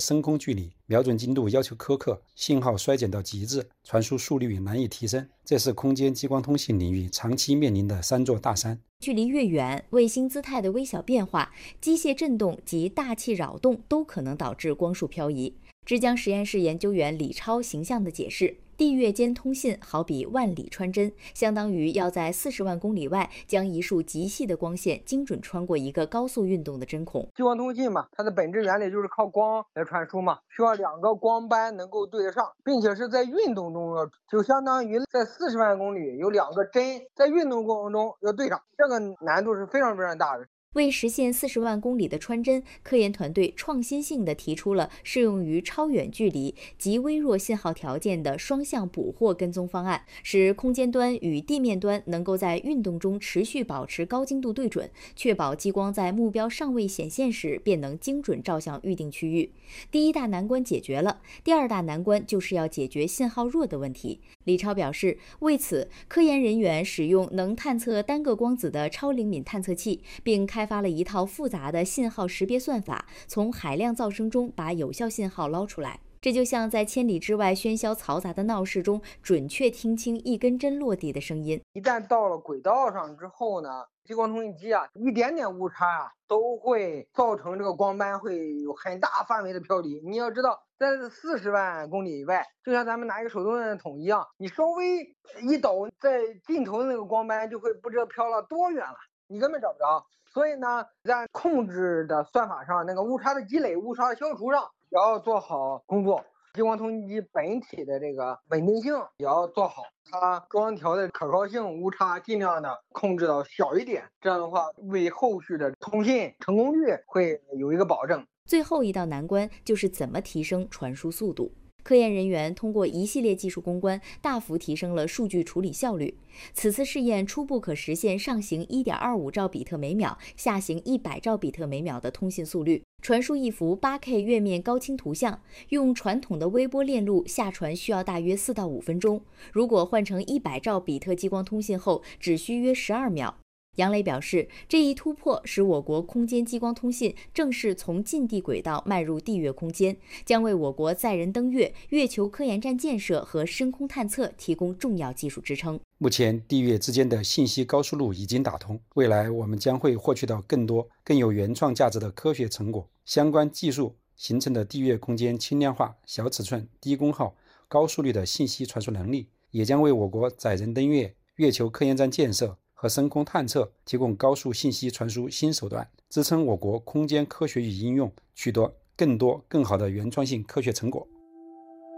升空距离、瞄准精度要求苛刻，信号衰减到极致，传输速率也难以提升。这是空间激光通信领域长期面临的3座大山。 距离越远，卫星姿态的微小变化、机械振动及大气扰动都可能导致光束漂移。浙江实验室研究员李超形象地解释，地月间通信好比万里穿针，相当于要在40万公里外将一束极细的光线精准穿过一个高速运动的针孔。 激光通信嘛，它的本质原理就是靠光来传输嘛，需要2个光斑能够对得上，并且是在运动中就相当于在40万公里有2个针在运动过程中要对上，这个难度是非常非常大的。 为实现40万公里的穿针，科研团队创新性地提出了适用于超远距离及微弱信号条件的双向捕获跟踪方案，使空间端与地面端能够在运动中持续保持高精度对准，确保激光在目标尚未显现时便能精准照向预定区域。第一大难关解决了，第二大难关就是要解决信号弱的问题。李超表示，为此，科研人员使用能探测单个光子的超灵敏探测器，并开发了一套复杂的信号识别算法，从海量噪声中把有效信号捞出来。这就像在千里之外喧嚣嘈杂的闹市中，准确听清一根针落地的声音。 一旦到了轨道上之后呢，激光通信机一点点误差都会造成这个光斑会有很大范围的飘离。你要知道，在40万公里以外，就像咱们拿一个手动的筒一样，你稍微一抖，在尽头的那个光斑就会不知道飘了多远了，你根本找不着。所以呢，在控制的算法上，那个误差的积累、误差的消除上也要做好工作。激光通信机本体的这个稳定性也要做好，它光条的可靠性误差尽量的控制到小一点，这样的话为后续的通信成功率会有一个保证。 最后一道难关就是怎么提升传输速度。科研人员通过一系列技术攻关，大幅提升了数据处理效率。此次试验初步可实现上行 1.25 兆比特每秒、下行100兆比特每秒的通信速率，传输一幅 8K 月面高清图像，用传统的微波链路下传需要大约4到5分钟，如果换成100兆比特激光通信后，只需约12秒。杨磊表示，这一突破使我国空间激光通信正式从近地轨道迈入地月空间，将为我国载人登月、月球科研站建设和深空探测提供重要技术支撑。 目前，地月之间的信息高速路已经打通，未来我们将会获取到更多、更有原创价值的科学成果。相关技术形成的地月空间轻量化、小尺寸、低功耗、高速率的信息传输能力，也将为我国载人登月、月球科研站建设和深空探测提供高速信息传输新手段，支撑我国空间科学与应用取得更多更好的原创性科学成果。